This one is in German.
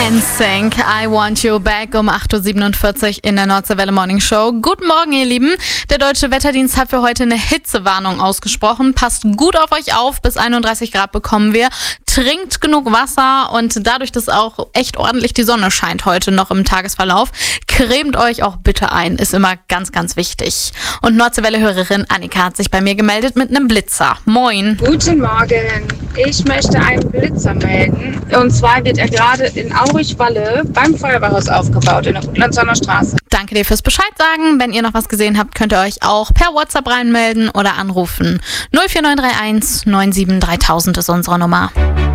NSYNC, I Want You Back um 8.47 Uhr in der Nordseewelle Morning Show. Guten Morgen, ihr Lieben. Der Deutsche Wetterdienst hat für heute eine Hitzewarnung ausgesprochen. Passt gut auf euch auf, bis 31 Grad bekommen wir. Trinkt genug Wasser und dadurch, dass auch echt ordentlich die Sonne scheint heute noch im Tagesverlauf, cremt euch auch bitte ein. Ist immer ganz, ganz wichtig. Und Nordseewelle-Hörerin Annika hat sich bei mir gemeldet mit einem Blitzer. Moin. Guten Morgen. Ich möchte einen Blitzer melden. Und zwar wird er gerade in Aurich-Walle beim Feuerwehrhaus aufgebaut, in der Gutlandshorner Straße. Danke dir fürs Bescheid sagen. Wenn ihr noch was gesehen habt, könnt ihr euch auch per WhatsApp reinmelden oder anrufen. 04931 97 3000 ist unsere Nummer.